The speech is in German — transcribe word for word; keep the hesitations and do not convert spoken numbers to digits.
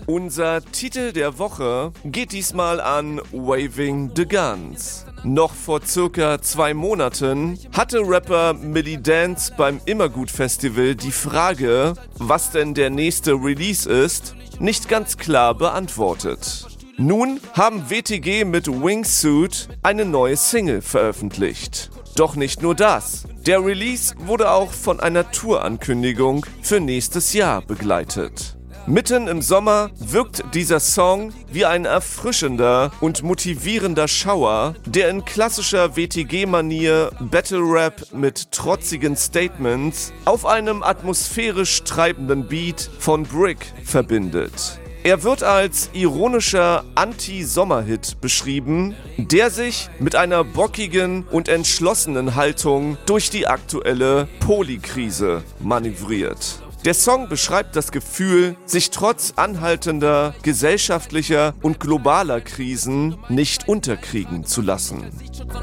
Unser Titel der Woche geht diesmal an Waving the Guns. Noch vor circa zwei Monaten hatte Rapper Millie Dance beim Immergut-Festival die Frage, was denn der nächste Release ist, nicht ganz klar beantwortet. Nun haben W T G mit Wingsuit eine neue Single veröffentlicht. Doch nicht nur das. Der Release wurde auch von einer Tourankündigung für nächstes Jahr begleitet. Mitten im Sommer wirkt dieser Song wie ein erfrischender und motivierender Schauer, der in klassischer W T G-Manier Battle-Rap mit trotzigen Statements auf einem atmosphärisch treibenden Beat von Brick verbindet. Er wird als ironischer Anti-Sommer-Hit beschrieben, der sich mit einer bockigen und entschlossenen Haltung durch die aktuelle Polikrise manövriert. Der Song beschreibt das Gefühl, sich trotz anhaltender gesellschaftlicher und globaler Krisen nicht unterkriegen zu lassen.